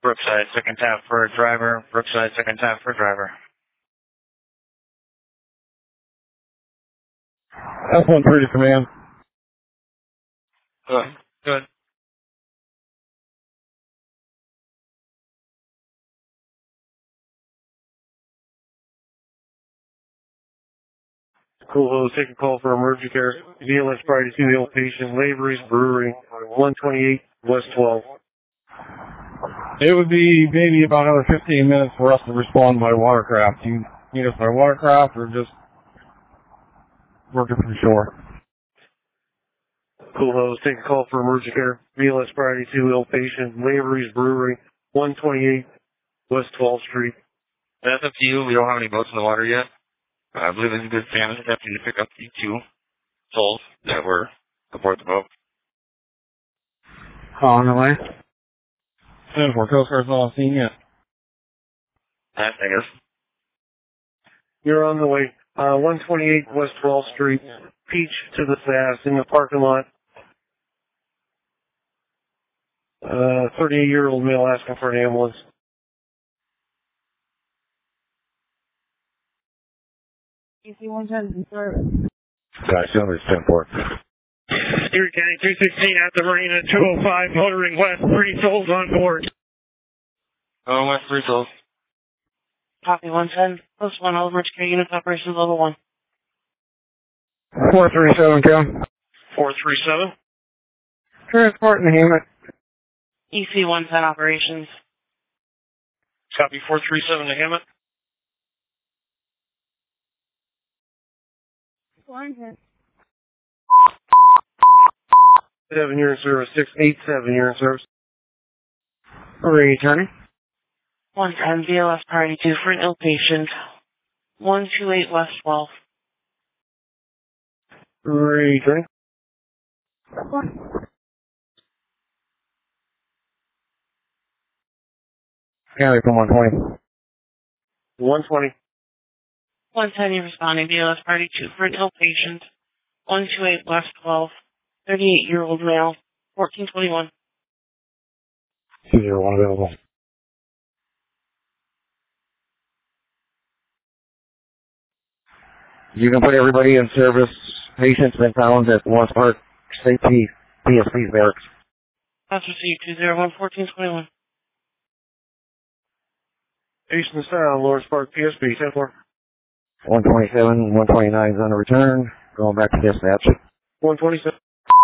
Brookside, second tap for driver. Brookside, second tap for driver. F-1 3 to command. Good. Cool, take a call for emergency care. VLS Priority 2, ill patient, Lavery's Brewery, 128 West 12. It would be maybe about another 15 minutes for us to respond by watercraft. You need us by watercraft or just working from shore? Cool, take a call for emergency care. VLS Priority 2, ill patient, Lavery's Brewery, 128 West 12th Street. That's up to you. We don't have any boats in the water yet. I believe there's a good family deputy to pick up the 2 souls that were aboard the boat. On the way. And for Coast Guard's not seen yet. I guess. You're on the way. 128 West 12th Street, Peach to the south in the parking lot. 38-year-old male asking for an ambulance. EC-110, sorry. Guys, it's 10-4. Erie County 216 at the Marina, 205, motoring west, 3 souls on board. Oh, west, 3 souls. Copy 110, post 1, all emergency care units, operations level 1. 437, Kevin. 437. Transport and Hemet. EC-110 operations. Copy 437 to Hammett. 7 year in service, 687 year in service. Returning. 110 VLS Priority 2 for an ill patient. 128 West 12. Returning. County from 120. 120. 110, you're responding. VLS Priority 2 for an ill patient. 128 West 12. 38-year-old male. 1421. 201 available. You can put everybody in service. Patients been found at Lawrence Park Safety PSP's barracks. That's received 201 1421. Eastern Style, Lawrence Park, PSP, 10-4. 127, 129 is on the return. Going back to dispatch. 127.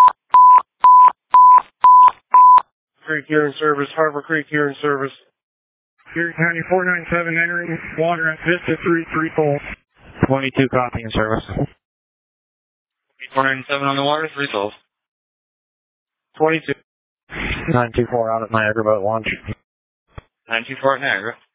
Creek here in service, Harbor Creek here in service. Erie County 497 entering water at Vista 334. 22 copy in service. 497 on the water, 3 souls. 22. 924 out at Niagara Boat Launch. 924 at Niagara.